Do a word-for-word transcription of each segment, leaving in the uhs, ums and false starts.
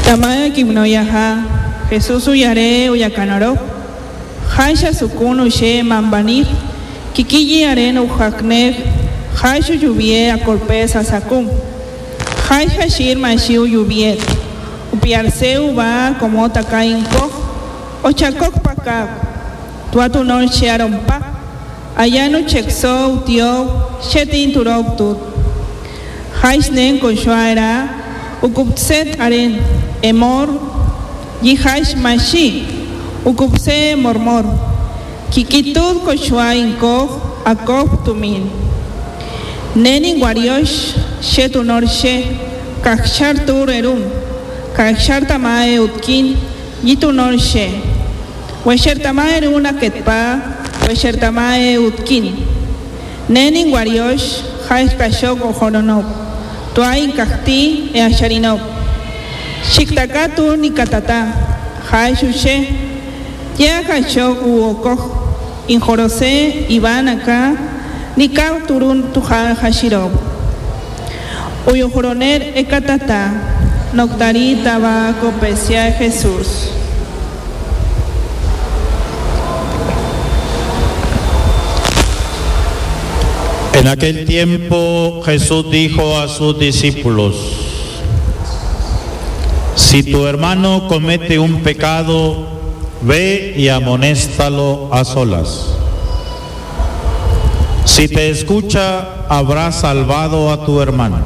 Tamaya kimnoyaha, Jesús uyare uyakanaro, Haisha sukun ushe mambanir, Kikiji aren ujakner, Haishu lluvie a corpesa sakum, Haisha shir mashiu lluviet, Upiarse uba como takainko, Ochakok pakab, Tuatu non shearompa, Ayanu chexo utio, Shetin turoptut, Haisnen konshuara, Ukupset aren, Emor, Yihash mashi, Ukupse mormor, Kikitud koshua inko, Akop tumin. Neni wariosh, Shetunorshe, Kakshar turerum, Kakshar tamae utkin, Yitunorshe, Wesher tamae una ketpa, Wesher tamae utkin. Neni wariosh, Haish kashok ohoronop, Tuain kakti e asharinop. Shiktakatu ni katata, Haishushe, Ya kashok uokoj, Injorose, Iban acá, ni kauturun tuja hashirob. Uyojoroner e katata, Noctari tabaco pesia Jesús. En aquel tiempo Jesús dijo a sus discípulos: si tu hermano comete un pecado, ve y amonéstalo a solas. Si te escucha, habrás salvado a tu hermano.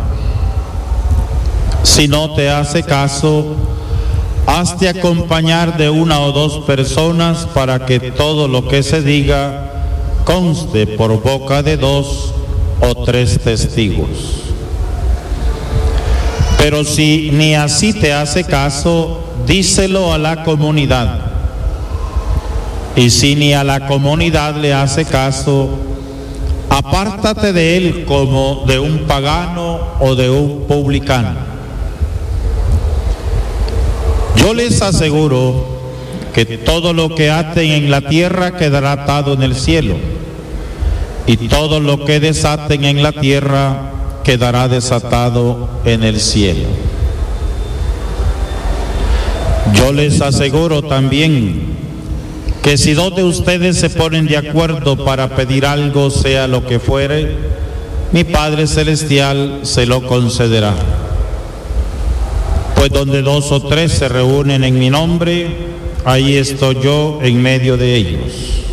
Si no te hace caso, hazte acompañar de una o dos personas para que todo lo que se diga conste por boca de dos o tres testigos. Pero si ni así te hace caso, díselo a la comunidad. Y si ni a la comunidad le hace caso, apártate de él como de un pagano o de un publicano. Yo les aseguro que todo lo que aten en la tierra quedará atado en el cielo, y todo lo que desaten en la tierra quedará desatado en el cielo. Yo les aseguro también que si dos de ustedes se ponen de acuerdo para pedir algo, sea lo que fuere, mi Padre Celestial se lo concederá. Pues donde dos o tres se reúnen en mi nombre, ahí estoy yo en medio de ellos.